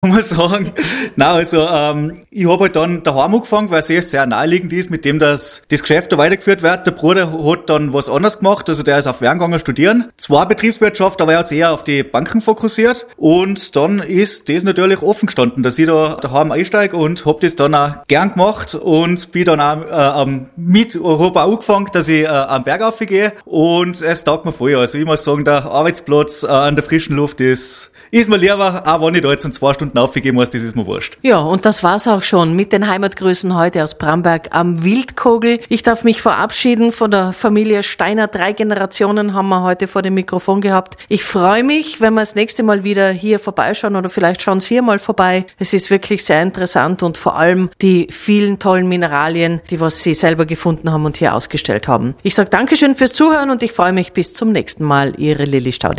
Kann man sagen. Nein, also ich habe halt dann daheim angefangen, weil es sehr naheliegend ist, mit dem das Geschäft da weitergeführt wird. Der Bruder hat dann was anderes gemacht, also der ist auf Wern gegangen studieren. Zwar Betriebswirtschaft, aber er hat sich eher auf die Banken fokussiert. Und dann ist das natürlich offen gestanden, dass ich da daheim einsteige und habe das dann auch gern gemacht und bin dann auch habe auch angefangen, dass ich am Berg raufgehe und es taugt mir voll. Also ich muss sagen, der Arbeitsplatz an der frischen Luft ist mir lieber, auch wenn ich da jetzt in 2 Stunden aufgehen muss, das ist mir wurscht. Ja, und das war's auch schon mit den Heimatgrüßen heute aus Bramberg am Wildkogel. Ich darf mich verabschieden von der Familie Steiner. 3 Generationen haben wir heute vor dem Mikrofon gehabt. Ich freue mich, wenn wir das nächste Mal wieder hier vorbeischauen oder vielleicht schauen Sie hier mal vorbei. Es ist wirklich sehr interessant und vor allem die vielen tollen Mineralien, die was Sie selber gefunden haben und hier ausgestellt haben. Ich sage Dankeschön fürs Zuhören und ich freue mich bis zum nächsten Mal. Ihre Lilly Staudinger.